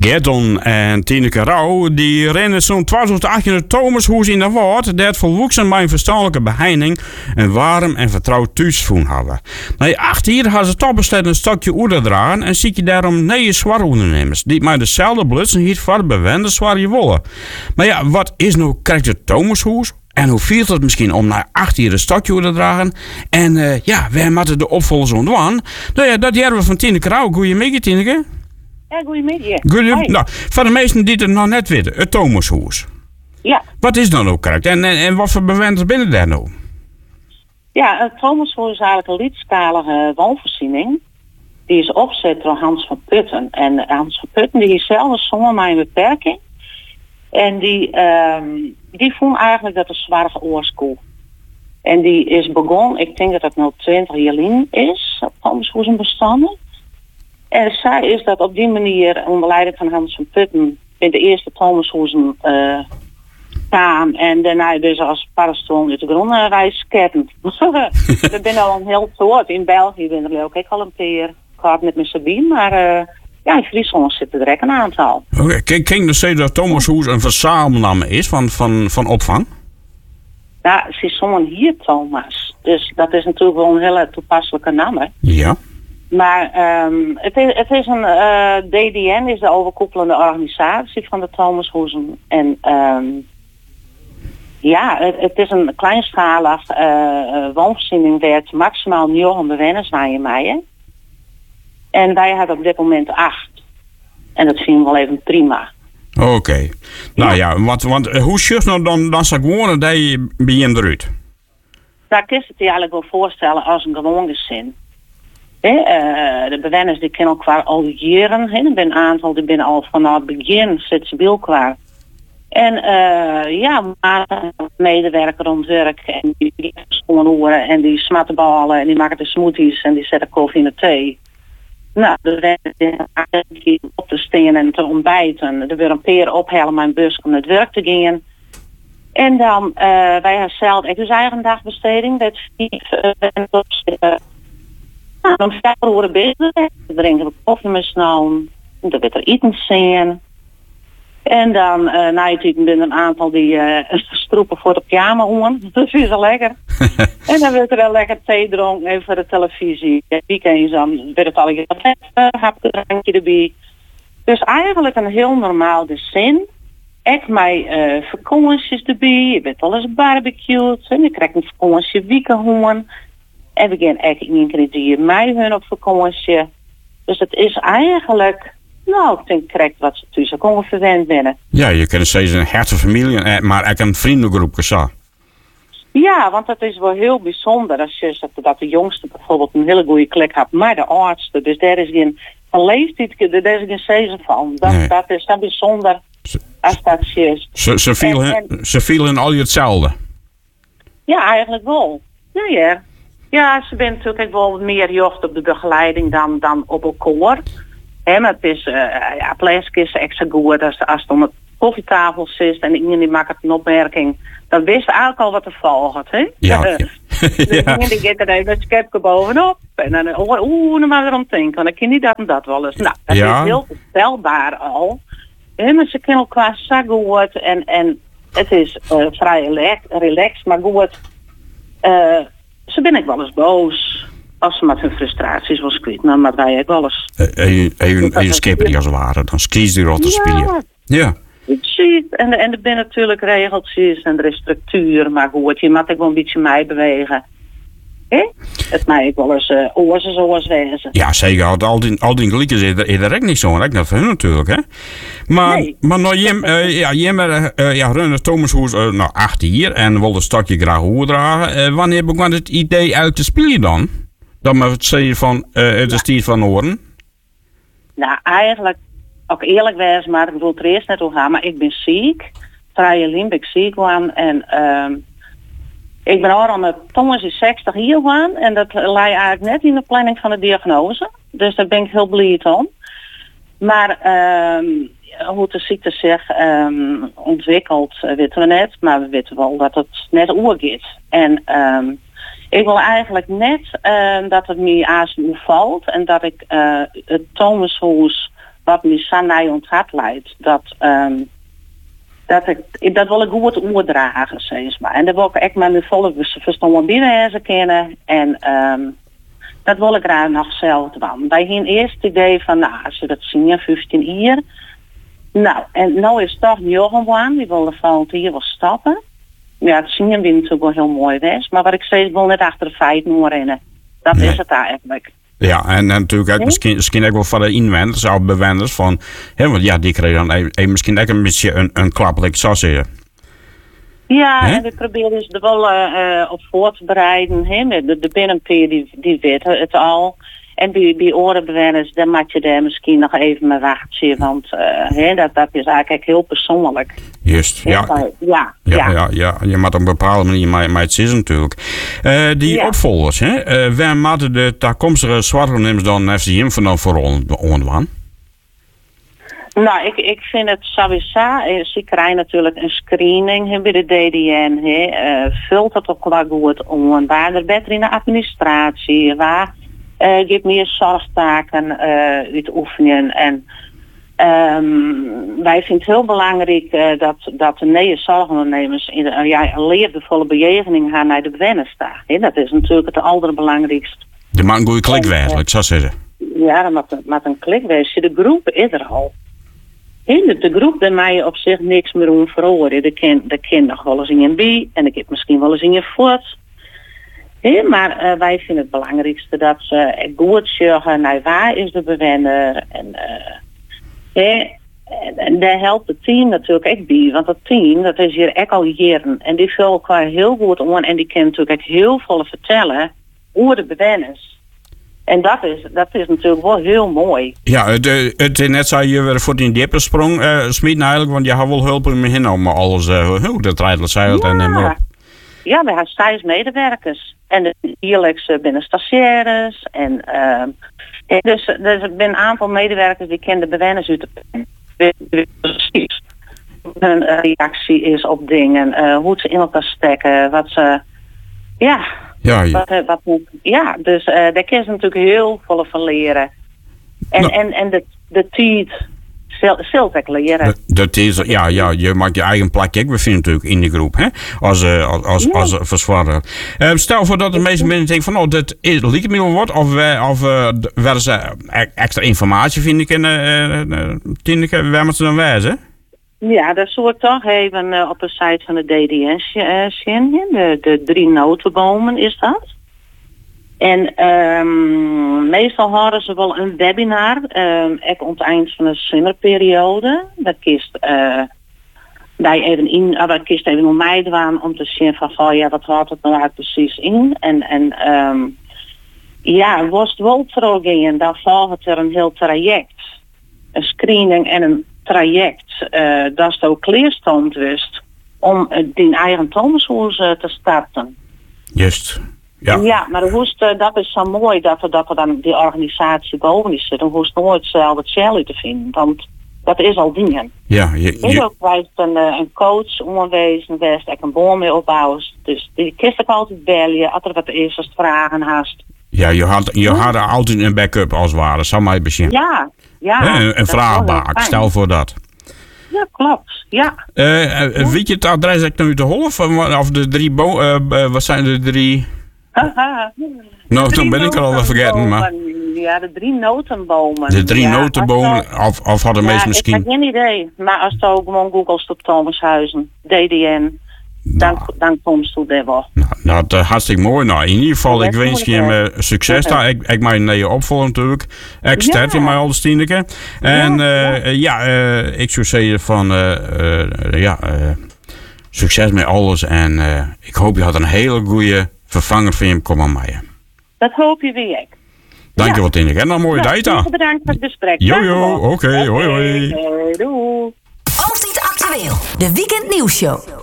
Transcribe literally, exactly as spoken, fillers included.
Gerton en Tineke Rauw die rennen zo'n twaalf acht in het Thomashoes in de Waard, dat volwassen bij een verstandelijke beheining een warm en vertrouwd thuisvoen hadden. Na je acht hier hadden ze toch besloten een stokje oeder dragen en zie je daarom negen zware ondernemers die maar dezelfde blutsen hier voor bewenden zware wollen. Maar ja, wat is nou krijgt het Thomashoes? En hoe viert het misschien om naar acht hier een stokje te dragen? En uh, ja, wij moeten de opvolgers ontwaan. Nou ja, dat hebben we van Tineke Rauw. Goedemiddag, Tineke. Ja, goedemiddag. Goedemiddag. Nou, voor de meesten die het nog net weten, het Thomashoes. Ja. Wat is dat nou correct? En, en, en wat voor bewoners binnen daar nou? Ja, het Thomashoes is eigenlijk een lietschalige woonvoorziening. Die is opgezet door Hans van Putten. En Hans van Putten die is zelf zonder mijn beperking. En die, um, die vond eigenlijk dat het zwaar oorskoel. En die is begonnen, ik denk dat het nu twintig jaar lang is, op Thomashoes een bestanden. En zij is dat op die manier, onder leiding van Hans van Putten, in de eerste Thomashoesen uh, kwam. En daarna dus als parastool uit de grond reisketten. Er zijn al een heel soort. In België ben er ook al een keer. Ik had met mijn Sabine, maar... Uh, Ja, in Friesland zit er direct een aantal. Oké, okay. Kan je dus zeggen dat Thomashoes een verzamelnaam is van, van, van opvang? Ja, ze is zo'n hier Thomas. Dus dat is natuurlijk wel een hele toepasselijke naam. Hè? Ja. Maar um, het, is, het is een uh, D D N, is de overkoepelende organisatie van de Thomashoesen. En um, ja, het, het is een kleinschalig uh, woonvoorziening werd maximaal negen bewoners waar je mij. En wij hadden op dit moment acht. En dat zien we wel even prima. Oké. Okay. Nou ja, ja want, want hoe schuurt nou dan, dan zou ik wonen dat je bij je eruit? Daar kun je het je eigenlijk wel voorstellen als een gewoon gezin. He, uh, de bewoners die kennen elkaar al jaren. He, er zijn een aantal die binnen al vanaf het begin zitten ze bij elkaar. En uh, ja, maar medewerker om het werk en die, die schoenen horen en die smatten ballen en die maken de smoothies en die zetten koffie in de thee. Nou, de mensen op te staan en te ontbijten. Er weer een peer ophalen mijn bus om naar het werk te gaan. En dan, uh, wij hebben zelf ik dus eigen dagbesteding. Dat uh, opzetten. Nou, dan vijf uur bezig. Dan drinken we koffie met snel. Dan wordt er eten zien. En dan, uh, na je tijd, ben er een aantal die uh, stroepen voor de pyjama om. Dat is wel lekker. En dan wordt er een lekker thee dronken, even voor de televisie. Ja, weekends dan werd het al een hapje erbij. Dus eigenlijk een heel normaal gezin. Ik mijn uh, vakanties erbij. Je bent wel eens barbecued. En je krijgt een vakantie weekend. En we gaan eigenlijk in een keer die mij hun op vakantie. Dus het is eigenlijk... Nou, ik denk correct wat ze thuis ook ongeveer verwend binnen. Ja, je kunt zeggen een hertenfamilie, maar ook een vriendengroep zo. Ja, want dat is wel heel bijzonder. Als je zegt dat de jongste bijvoorbeeld een hele goede klik had, maar de oudste. Dus daar is geen van leeftijd, daar is geen sezen van. Dat, nee. dat is dan bijzonder ze, als dat is. Ze, ze, vielen, en, en, ze vielen al je hetzelfde. Ja, eigenlijk wel. Ja, ja. Ja, ze zijn natuurlijk wel wat meer jocht op de begeleiding dan, dan op elkaar. He, maar het is, uh, ja, plaatsje is extra goed als, als het om het koffietafel zit en iemand die maakt een opmerking. Dan wist eigenlijk al wat er volgt, hè? Ja. Uh, dus ja. Die gaat er even een skepje bovenop. En dan, oeh, dan maar erom denken. Want dan kan niet dat en dat wel eens. Nou, dat ja. is heel voorstelbaar al. He, maar ze kennen elkaar zo goed en, en het is uh, vrij relaxed, maar goed. Uh, ze ben ik wel eens boos. Als ze met hun frustraties was kwijt, dan maar wij ook wel eens. En je skipper die als het ware, dan kies die rot te spelen. Ja. Precies. En, en er zijn natuurlijk regeltjes en er is structuur, maar goed, je moet ook wel een beetje mij bewegen. He? Het mij ook wel eens uh, oorzen zoals wezen. Ja, zeker. Al die, al die gelijkers is er, is er ook niet zo. Dat is voor hun natuurlijk, hè. Maar, nee. maar nou, je, uh, ja, je hebt uh, ja, runnen Thomashoes uh, nou, acht hier en wil een stokje graag overdragen. Uh, wanneer begon het idee uit te spelen dan? Dan maar het zeggen van uh, het is tijd van oren. Nou, eigenlijk ook eerlijk wees, maar ik bedoel het er eerst net over gaan, maar ik ben ziek. Vrije lim, ben ik ziek geworden en uh, ik ben al aan de Thomas is zestig hier geworden en dat lijkt eigenlijk net in de planning van de diagnose. Dus daar ben ik heel blij om. Maar uh, hoe de ziekte zich um, ontwikkelt, uh, weten we net, maar we weten wel dat het net oorgaat. En um, ik wil eigenlijk net uh, dat het me aan valt en dat ik uh, het Thomashoes wat me zo naar ons hart leidt. Dat, um, dat, ik, dat wil ik goed oordragen, zeg maar. En dat wil ik echt met mijn volle verstand binnen kennen. En um, dat wil ik graag nog zelf doen. Wij hadden eerst het idee van, nou, als je dat zien, vijftien jaar. Nou, en nu is het toch Johan, die wil de volgende hier wel stappen. Ja, het zien vind ik natuurlijk wel heel mooi was. Maar wat ik steeds wil net achter de feiten rennen. Dat nee. is het eigenlijk. Ja, en, en natuurlijk ook, misschien, misschien ook wel van de inwoners of bewoners van, hè, want ja, die kregen dan even, misschien ook een beetje een, een klap, ik zou zeggen. Ja, hè? En we proberen dus er wel uh, op voor te bereiden. Hè? De, de binnenpeer die, die weet het al. En bij, bij orenbewoners, dan moet je daar misschien nog even mee wachten. Want uh, hè, dat, dat is eigenlijk heel persoonlijk. Juist, ja. Ja, ja, ja. ja, ja. Je moet op een bepaalde manier met, met het zitten natuurlijk. Uh, die ja. opvolgers, hè? Uh, waar moeten de toekomstige zwartnemers dan F C M van dan vooral onderwaan? Nou, ik, ik vind het sowieso, ze krijgen natuurlijk een screening bij de D D N. Hè. Uh, vult het ook wel goed om, waar er beter in de administratie, waar uh, je meer zorgtaken uh, uitoefenen. En um, wij vinden het heel belangrijk uh, dat, dat de nieuwe zorgondernemers in de, uh, ja, een leerdevolle bejegening gaan naar de bewoners. Dat is natuurlijk het allerbelangrijkste. De man goede klik wezen, ik zou zeggen. Ja, dat moet, moet een klik wezen. De groep is er al. De, de groep bij mij op zich niks meer om verhoren. De kind, de kind nog wel eens in je bij en ik heb misschien wel eens in je voet. He, maar uh, wij vinden het belangrijkste dat ze goed zorgen naar waar is de bewoner. En, uh, he, en, en daar helpt het team natuurlijk echt bij. Want het team, dat is hier echt al jaren. En die vullen elkaar heel goed aan en die kunnen natuurlijk echt heel veel vertellen over de bewoners. En dat is, dat is natuurlijk wel heel mooi. Ja, het, het net zou je weer voor die diepe sprong uh, smieten eigenlijk, want je had wel hulp in me heen om alles, uh, hoe dat rijdt, zeilt en maar op. Ja, we hebben steeds medewerkers. En de hierlijks uh, binnen stagiaires. En, uh, en dus, dus er zijn een aantal medewerkers die kennen de bewoners uit de precies. Hun uh, reactie is op dingen, uh, hoe ze in elkaar stekken, wat ze, ja... Ja, ja. Wat, wat, ja, dus uh, daar kun je natuurlijk heel veel van leren. En, nou. en, en de, de tijd zult ik leren. Dat is, ja, ja, je maakt je eigen plekje bevinden natuurlijk in die groep, hè? Als, uh, als, als, ja. als verzwaarder. Uh, stel voor dat de meeste mensen denken van, oh, dat is liep me wel wat, of, uh, of uh, werden ze extra informatie vind ik in uh, uh, waar moet ze dan wijzen? Ja, dat soort toch even uh, op de site van de D D N zien. De, de drie notenbomen is dat. En um, meestal houden ze wel een webinar. Um, echt op het eind van de zomerperiode. Dat kiest uh, bij even in, uh, dat kiest even om mij doen om te zien van, oh ja, wat houdt het nou uit precies in? En, en um, ja, was het wel teruggingen, dan volgt er een heel traject. Een screening en een traject uh, dat ze ook kleerstand wist om uh, die eigen Thomashoes uh, te starten. Juist. Ja. Ja, maar hoest, uh, dat is zo mooi dat er, dat er dan die organisatie boven is. Dan hoest nooit zelf het cel te vinden, want dat is al dingen. Ja, je, je... is ook wijst een, uh, een coach onwezen, best ik een boom mee opbouwen. Dus die kist ik altijd bellen als er wat is als vragen haast. Ja, je had, je had altijd een backup als het ware, zou mij bezien. Ja, ja. He, een een vraagbaak, stel voor dat. Ja, klopt, ja. Uh, uh, ja. Weet je het adres dat ik nu te holf? Of de drie, bo- uh, uh, wat zijn de drie... nou, toen ben ik er al vergeten, maar... Ja, de drie notenbomen. De drie ja, notenbomen, zo... of, of hadden ja, mensen misschien... ik heb geen idee, maar als je ook gewoon googelt op Thomashuizen, D D N... Dan, nou. dan komt het er wel. Nou, nou, dat is hartstikke mooi. Nou, in ieder geval, ja, ik wens je hem succes daar. Ik, ik mijn naar je opvolger natuurlijk. Ik start ja. in mij al de stienlijke. En ja, uh, ja uh, ik zou zeggen van, uh, uh, ja, uh, succes met alles. En uh, ik hoop je had een hele goede vervanger van je kom aan mij. Dat hoop je weer ik. Dank je wel, Tineke. En dan een mooie nou, tijd daar. Bedankt voor het gesprek. Jojo, oké, okay, hoi hoi. Okay, doei. Altijd actueel, de Weekend Nieuwsshow.